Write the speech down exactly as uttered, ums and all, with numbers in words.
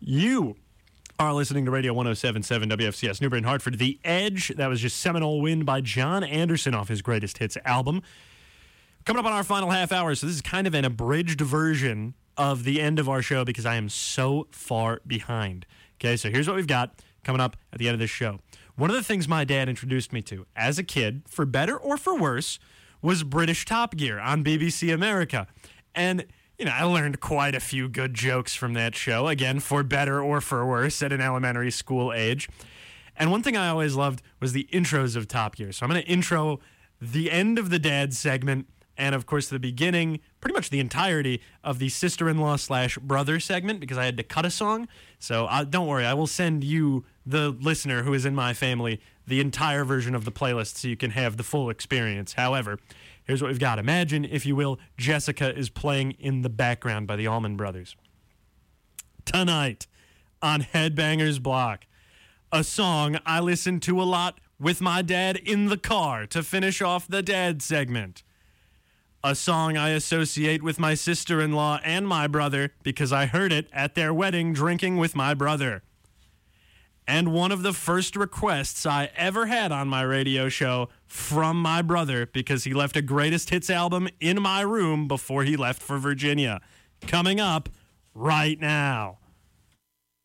You are listening to Radio one oh seven point seven W F C S New Britain Hartford. The Edge, that was just Seminole Wind by John Anderson off his Greatest Hits album. Coming up on our final half hour, so this is kind of an abridged version of the end of our show because I am so far behind. Okay, so here's what we've got coming up at the end of this show. One of the things my dad introduced me to as a kid, for better or for worse, was British Top Gear on B B C America. And you know, I learned quite a few good jokes from that show, again, for better or for worse, at an elementary school age. And one thing I always loved was the intros of Top Gear. So I'm going to intro the end of the dad segment and, of course, the beginning, pretty much the entirety of the sister-in-law slash brother segment because I had to cut a song. So uh, don't worry, I will send you, the listener who is in my family, the entire version of the playlist so you can have the full experience. However, here's what we've got. Imagine, if you will, Jessica is playing in the background by the Allman Brothers. Tonight on Headbangers Block, a song I listen to a lot with my dad in the car to finish off the dad segment. A song I associate with my sister-in-law and my brother because I heard it at their wedding drinking with my brother. And one of the first requests I ever had on my radio show from my brother because he left a Greatest Hits album in my room before he left for Virginia. Coming up right now.